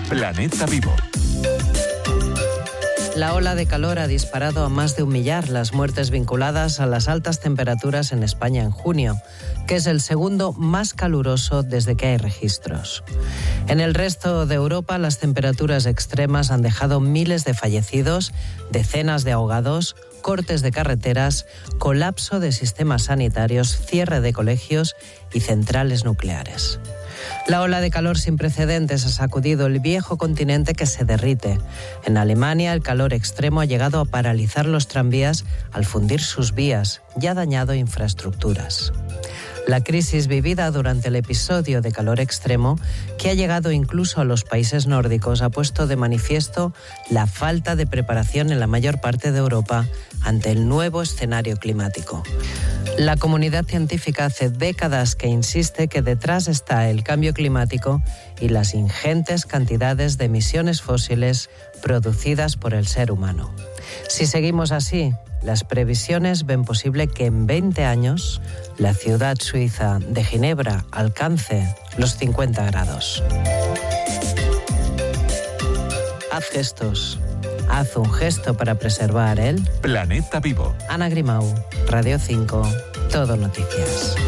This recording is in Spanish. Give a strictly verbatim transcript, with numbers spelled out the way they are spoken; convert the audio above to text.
Planeta Vivo. La ola de calor ha disparado a más de un millar las muertes vinculadas a las altas temperaturas en España en junio, que es el segundo más caluroso desde que hay registros. En el resto de Europa, las temperaturas extremas han dejado miles de fallecidos, decenas de ahogados, cortes de carreteras, colapso de sistemas sanitarios, cierre de colegios y centrales nucleares. La ola de calor sin precedentes ha sacudido el viejo continente que se derrite. En Alemania, el calor extremo ha llegado a paralizar los tranvías al fundir sus vías y ha dañado infraestructuras. La crisis vivida durante el episodio de calor extremo, que ha llegado incluso a los países nórdicos, ha puesto de manifiesto la falta de preparación en la mayor parte de Europa ante el nuevo escenario climático. La comunidad científica hace décadas que insiste que detrás está el cambio climático y las ingentes cantidades de emisiones fósiles producidas por el ser humano. Si seguimos así, las previsiones ven posible que en veinte años la ciudad suiza de Ginebra alcance los cincuenta grados. Haz gestos. Haz un gesto para preservar el Planeta Vivo. Ana Grimau, Radio cinco, Todo Noticias.